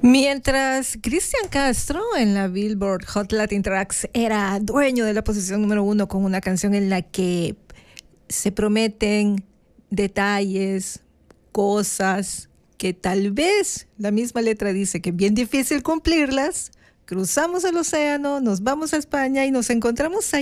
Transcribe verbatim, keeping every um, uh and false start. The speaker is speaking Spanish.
Mientras Cristian Castro en la Billboard Hot Latin Tracks era dueño de la posición número uno con una canción en la que se prometen detalles, cosas que tal vez la misma letra dice que es bien difícil cumplirlas, cruzamos el océano, nos vamos a España y nos encontramos allí